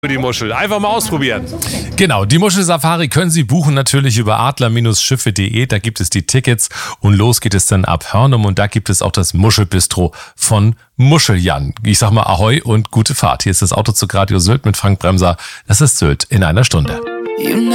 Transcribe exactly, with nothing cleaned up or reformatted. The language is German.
Die Muschel. Einfach mal ausprobieren. Genau, die Muschelsafari können Sie buchen natürlich über adler Schiffe punkt de. Da gibt es die Tickets und los geht es dann ab Hörnum und da gibt es auch das Muschelbistro von Muscheljan. Ich sag mal Ahoi und gute Fahrt. Hier ist das Autozug Radio Sylt mit Frank Bremser. Das ist Sylt in einer Stunde.